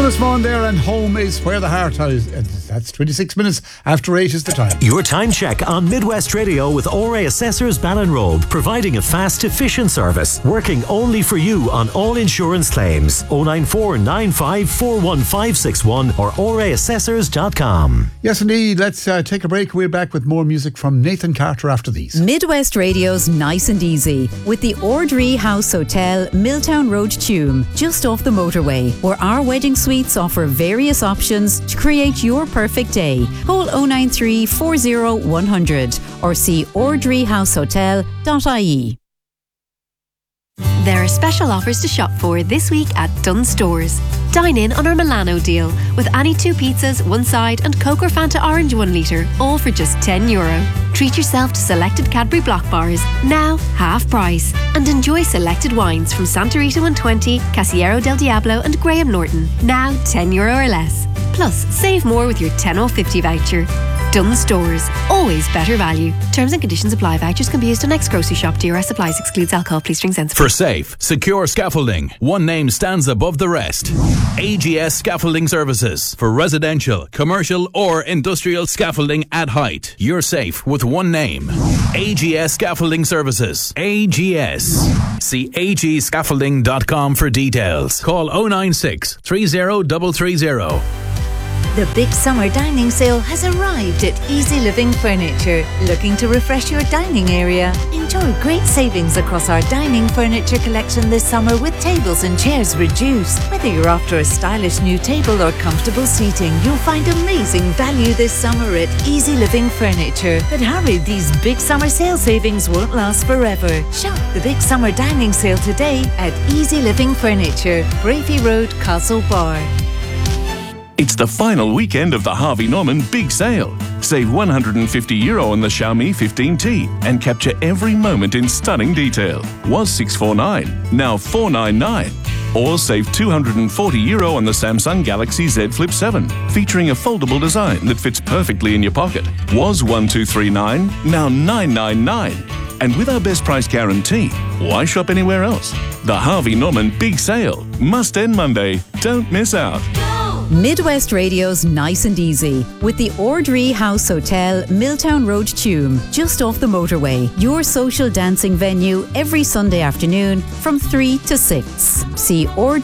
Seamus Vaughan there, and home is where the heart is. That's 26 minutes after 8 is the time. Your time check on Midwest Radio with Ore Assessors Ballinrobe, providing a fast, efficient service, working only for you on all insurance claims. 094 95 41561 or oreassessors.com. Yes, indeed. Let's take a break. We're back with more music from Nathan Carter after these. Midwest Radio's Nice and Easy with the Ordree House Hotel, Milltown Road, Tuam, just off the motorway, where our wedding suites offer various options to create your perfect day. Call 093 40 100 or see ordreehousehotel.ie. There are special offers to shop for this week at Dunnes Stores. Dine in on our Milano deal with any 2 pizzas, 1 side and Coke or Fanta Orange 1 litre, all for just €10. Treat yourself to selected Cadbury Block bars, now half price. And enjoy selected wines from Santa Rita 120, Casillero del Diablo and Graham Norton, now €10 or less. Plus, save more with your 10 off 50 voucher. Dunnes Stores, always better value. Terms and conditions apply. Vouchers can be used on next grocery shop. DRS supplies, excludes alcohol. Please drink sensibly. For safe, secure scaffolding, one name stands above the rest. AGS Scaffolding Services. For residential, commercial or industrial scaffolding at height. You're safe with one name. AGS Scaffolding Services. AGS. See agscaffolding.com for details. Call 096 30330. The big summer dining sale has arrived at Easy Living Furniture. Looking to refresh your dining area? Enjoy great savings across our dining furniture collection this summer with tables and chairs reduced. Whether you're after a stylish new table or comfortable seating, you'll find amazing value this summer at Easy Living Furniture. But hurry, these big summer sale savings won't last forever. Shop the big summer dining sale today at Easy Living Furniture, Bravey Road, Castlebar. It's the final weekend of the Harvey Norman Big Sale. Save €150 on the Xiaomi 15T and capture every moment in stunning detail. Was $649, now $499. Or save €240 on the Samsung Galaxy Z Flip 7, featuring a foldable design that fits perfectly in your pocket. Was $1239, now $999. And with our best price guarantee, why shop anywhere else? The Harvey Norman Big Sale must end Monday. Don't miss out. Midwest Radio's Nice and Easy with the Ordree House Hotel, Milltown Road, Tuam, just off the motorway. Your social dancing venue every Sunday afternoon from 3 to 6. See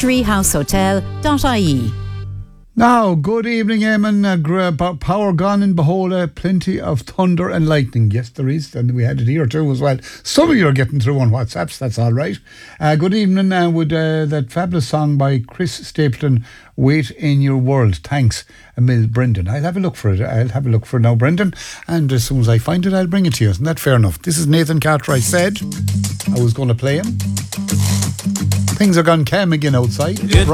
ordreehousehotel.ie. Now, good evening, Eamon. Power gone in Behola, plenty of thunder and lightning. Yes, there is, and we had it here too as well. Some of you are getting through on WhatsApps, that's all right. Good evening, with that fabulous song by Chris Stapleton, Wait in Your World. Thanks, Emil Brendan. I'll have a look for it. Now, Brendan, and as soon as I find it, I'll bring it to you. Isn't that fair enough? This is Nathan Carter. I said I was going to play him. Things are gone calm again outside.